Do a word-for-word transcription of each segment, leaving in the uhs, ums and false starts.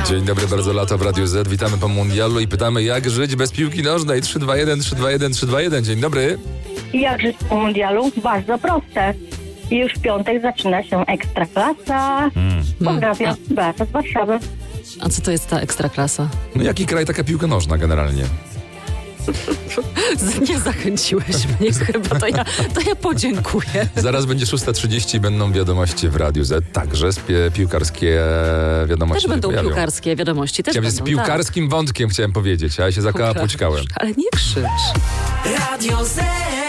Dzień dobry, bardzo lato w Radiu Z. Witamy po mundialu i pytamy, jak żyć bez piłki nożnej. trzy dwa jeden, trzy dwa jeden, trzy dwa jeden. Dzień dobry. Jak żyć po mundialu? Bardzo proste. Już w piątek zaczyna się Ekstraklasa. Hmm. Pozdrawiam, Beata z Warszawy. A co to jest ta Ekstraklasa? No jaki kraj, taka piłka nożna generalnie? Nie zachęciłeś mnie chyba, to ja, to ja podziękuję. Zaraz będzie szósta trzydzieści i będą wiadomości w Radiu Z, także sp- piłkarskie wiadomości. Też będą pojawią. piłkarskie wiadomości. Też chciałem będą, z piłkarskim tak. wątkiem chciałem powiedzieć, a ja się zakałapućkałem. Ale nie krzycz. Radio Z,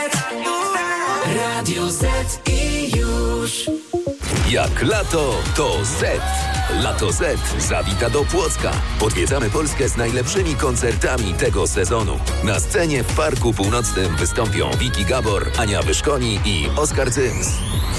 Radio Z i już. Jak lato, to Z. Lato Z zawita do Płocka. Odwiedzamy Polskę z najlepszymi koncertami tego sezonu. Na scenie w Parku Północnym wystąpią Wiki Gabor, Ania Wyszkoni i Oskar Cyms.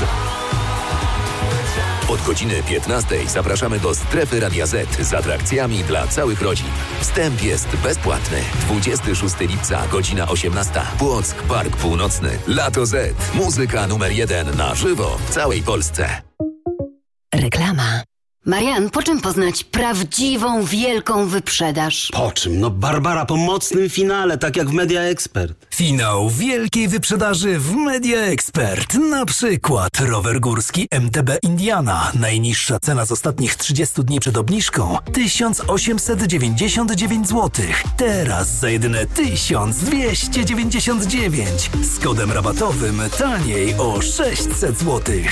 Od godziny piętnastej zapraszamy do Strefy Radia Z z atrakcjami dla całych rodzin. Wstęp jest bezpłatny. dwudziestego szóstego lipca, godzina osiemnasta. Płock, Park Północny. Lato Z. Muzyka numer jeden na żywo w całej Polsce. Reklama. Marian, po czym poznać prawdziwą, wielką wyprzedaż? Po czym? No Barbara, po mocnym finale, tak jak w Media Expert. Finał wielkiej wyprzedaży w Media Expert. Na przykład rower górski M T B Indiana. Najniższa cena z ostatnich trzydziestu dni przed obniżką tysiąc osiemset dziewięćdziesiąt dziewięć złotych. Teraz za jedyne tysiąc dwieście dziewięćdziesiąt dziewięć. Z kodem rabatowym taniej o sześćset złotych.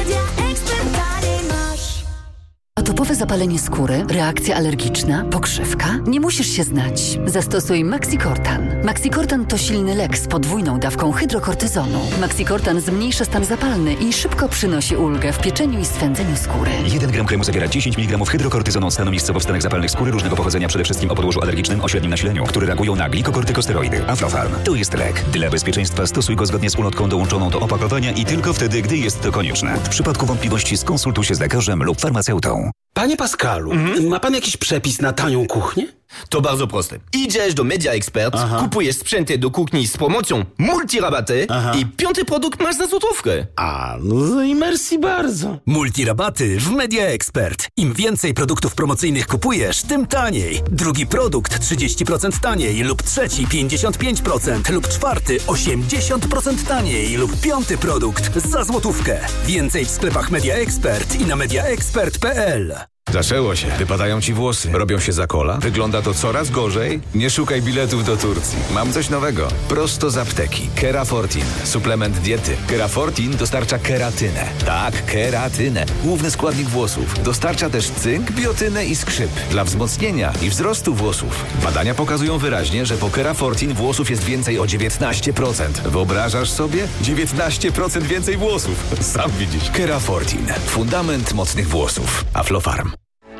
Atopowe zapalenie skóry, reakcja alergiczna, pokrzywka? Nie musisz się znać. Zastosuj Maxicortan. Maxicortan to silny lek z podwójną dawką hydrokortyzonu. Maxicortan zmniejsza stan zapalny i szybko przynosi ulgę w pieczeniu i swędzeniu skóry. jeden gram kremu zawiera dziesięć miligramów hydrokortyzonu od stanu miejscowo w stanach zapalnych skóry różnego pochodzenia, przede wszystkim o podłożu alergicznym o średnim nasileniu, które reagują na glikokortykosteroidy. Aflofarm to jest lek. Dla bezpieczeństwa stosuj go zgodnie z ulotką dołączoną do opakowania i tylko wtedy, gdy jest to konieczne. W przypadku wątpliwości skonsultuj się z lekarzem lub farmaceutą. Panie Pascalu, mhm. ma pan jakiś przepis na tanią kuchnię? To bardzo proste. Idziesz do Media Expert, Aha. kupujesz sprzęty do kuchni z promocją multirabaty Aha. i piąty produkt masz za złotówkę. A, no i merci bardzo. Multirabaty w Media Expert. Im więcej produktów promocyjnych kupujesz, tym taniej. Drugi produkt trzydzieści procent taniej lub trzeci pięćdziesiąt pięć procent lub czwarty osiemdziesiąt procent taniej lub piąty produkt za złotówkę. Więcej w sklepach Media Expert i na mediaexpert kropka p l. Zaczęło się. Wypadają ci włosy. Robią się za kola. Wygląda to coraz gorzej. Nie szukaj biletów do Turcji. Mam coś nowego. Prosto z apteki. Kerafortin. Suplement diety. Kerafortin dostarcza keratynę. Tak, keratynę. Główny składnik włosów. Dostarcza też cynk, biotynę i skrzyp. Dla wzmocnienia i wzrostu włosów. Badania pokazują wyraźnie, że po Kerafortin włosów jest więcej o dziewiętnaście procent. Wyobrażasz sobie? dziewiętnaście procent więcej włosów. Sam widzisz. Kerafortin. Fundament mocnych włosów. Aflofarm.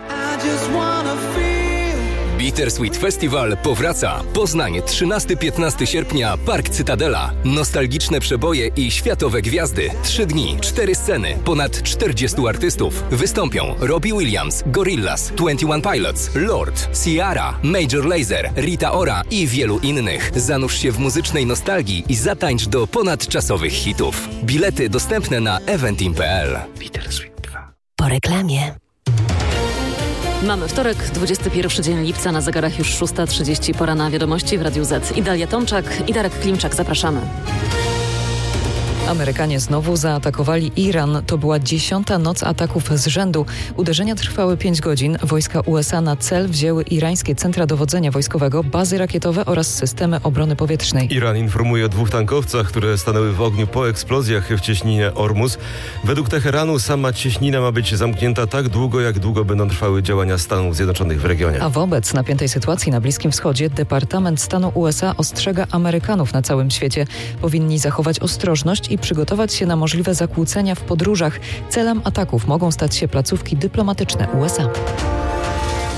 Bittersweet Festival powraca. Poznań, trzynastego do piętnastego sierpnia, Park Cytadela. Nostalgiczne przeboje i światowe gwiazdy. Trzy dni, cztery sceny, ponad czterdziestu artystów. Wystąpią Robbie Williams, Gorillaz, dwadzieścia jeden Pilots, Lord, Ciara, Major Lazer, Rita Ora i wielu innych. Zanurz się w muzycznej nostalgii i zatańcz do ponadczasowych hitów. Bilety dostępne na eventim kropka p l. Bittersweet dwa. Po reklamie. Mamy wtorek, dwudziesty pierwszy dzień lipca, na zegarach już szósta trzydzieści. Pora na wiadomości w Radiu Z. Idalia Tomczak i Darek Klimczak. Zapraszamy. Amerykanie znowu zaatakowali Iran. To była dziesiąta noc ataków z rzędu. Uderzenia trwały pięć godzin. Wojska U S A na cel wzięły irańskie centra dowodzenia wojskowego, bazy rakietowe oraz systemy obrony powietrznej. Iran informuje o dwóch tankowcach, które stanęły w ogniu po eksplozjach w cieśninie Ormus. Według Teheranu sama cieśnina ma być zamknięta tak długo, jak długo będą trwały działania Stanów Zjednoczonych w regionie. A wobec napiętej sytuacji na Bliskim Wschodzie Departament Stanu U S A ostrzega Amerykanów na całym świecie. Powinni zachować ostrożność i przygotować się na możliwe zakłócenia w podróżach. Celem ataków mogą stać się placówki dyplomatyczne U S A.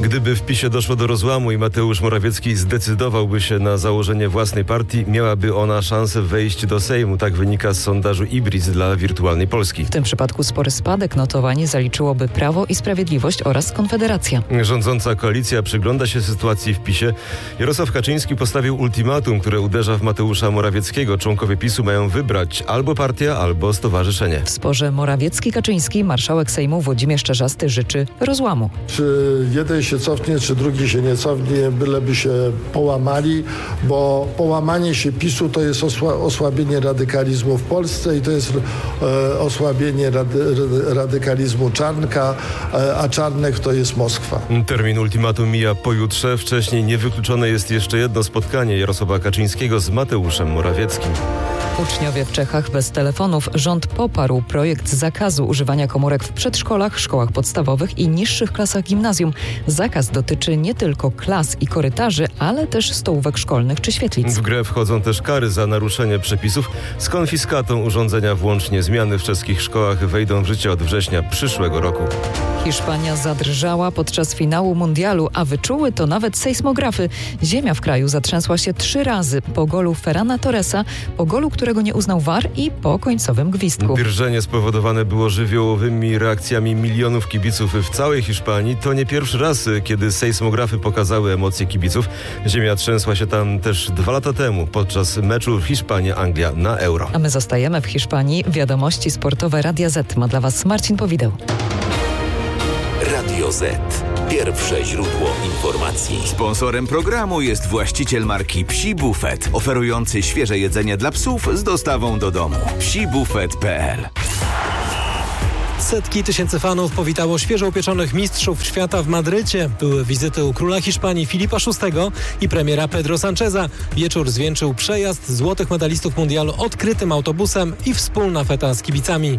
Gdyby w PiSie doszło do rozłamu i Mateusz Morawiecki zdecydowałby się na założenie własnej partii, miałaby ona szansę wejść do Sejmu. Tak wynika z sondażu Ibris dla Wirtualnej Polski. W tym przypadku spory spadek notowań zaliczyłoby Prawo i Sprawiedliwość oraz Konfederacja. Rządząca koalicja przygląda się sytuacji w PiSie. Jarosław Kaczyński postawił ultimatum, które uderza w Mateusza Morawieckiego. Członkowie PiSu mają wybrać albo partię, albo stowarzyszenie. W sporze Morawiecki-Kaczyński marszałek Sejmu Włodzimierz Czarzasty życzy rozłamu. Czy jeden się cofnie, czy drugi się nie cofnie, byleby się połamali, bo połamanie się PiSu to jest osła- osłabienie radykalizmu w Polsce i to jest e, osłabienie rady, radykalizmu Czarnka, e, a Czarnek to jest Moskwa. Termin ultimatum mija pojutrze. Wcześniej niewykluczone jest jeszcze jedno spotkanie Jarosława Kaczyńskiego z Mateuszem Morawieckim. Uczniowie w Czechach bez telefonów. Rząd poparł projekt zakazu używania komórek w przedszkolach, szkołach podstawowych i niższych klasach gimnazjum. Zakaz dotyczy nie tylko klas i korytarzy, ale też stołówek szkolnych czy świetlic. W grę wchodzą też kary za naruszenie przepisów z konfiskatą urządzenia włącznie. Zmiany w czeskich szkołach wejdą w życie od września przyszłego roku. Hiszpania zadrżała podczas finału mundialu, a wyczuły to nawet sejsmografy. Ziemia w kraju zatrzęsła się trzy razy po golu Ferrana Torresa, po golu, którego nie uznał V A R i po końcowym gwizdku. Drżenie spowodowane było żywiołowymi reakcjami milionów kibiców w całej Hiszpanii. To nie pierwszy raz, kiedy sejsmografy pokazały emocje kibiców. Ziemia trzęsła się tam też dwa lata temu podczas meczu Hiszpania-Anglia na Euro. A my zostajemy w Hiszpanii. Wiadomości sportowe Radia Z ma dla Was Marcin Powideł. Radio Z. Pierwsze źródło informacji. Sponsorem programu jest właściciel marki Psi Buffet, oferujący świeże jedzenie dla psów z dostawą do domu. psi buffet kropka p l. Setki tysięcy fanów powitało świeżo upieczonych mistrzów świata w Madrycie. Były wizyty u króla Hiszpanii Filipa szóstego i premiera Pedro Sancheza. Wieczór zwieńczył przejazd złotych medalistów mundialu odkrytym autobusem i wspólna feta z kibicami.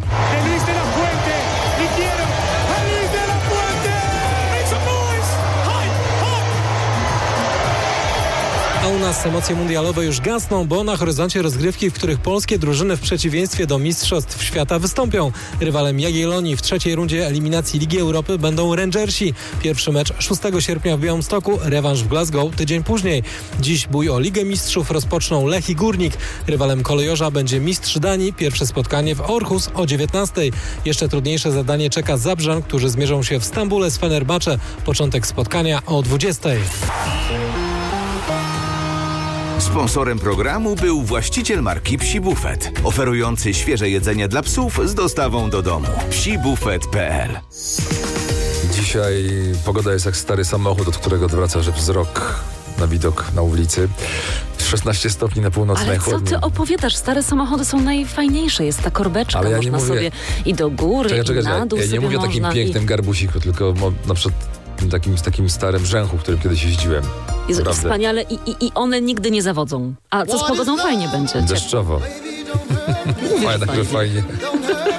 A u nas emocje mundialowe już gasną, bo na horyzoncie rozgrywki, w których polskie drużyny w przeciwieństwie do mistrzostw świata wystąpią. Rywalem Jagiellonii w trzeciej rundzie eliminacji Ligi Europy będą Rangersi. Pierwszy mecz szóstego sierpnia w Białymstoku, rewanż w Glasgow tydzień później. Dziś bój o Ligę Mistrzów rozpoczną Lech i Górnik. Rywalem kolejorza będzie mistrz Danii. Pierwsze spotkanie w Aarhus o dziewiętnastej. Jeszcze trudniejsze zadanie czeka Zabrzan, którzy zmierzą się w Stambule z Fenerbahce. Początek spotkania o dwudziestej. Sponsorem programu był właściciel marki Psi Buffet, oferujący świeże jedzenie dla psów z dostawą do domu. psi buffet kropka p l. Dzisiaj pogoda jest jak stary samochód, od którego odwracasz wzrok na widok na ulicy. szesnaście stopni na północnej Ale co ty opowiadasz? Stare samochody są najfajniejsze. Jest ta korbeczka, Ale ja można mówię... sobie i do góry, czekaj, czekaj, i na dół ja, ja nie mówię o takim pięknym i... garbusiku, tylko na przykład takim, z takim starym Rzęchu, w którym kiedyś jeździłem. Jest wspaniale i, i, i one nigdy nie zawodzą. A co z pogodą fajnie będzie. Deszczowo. Fajnie, tak fajnie.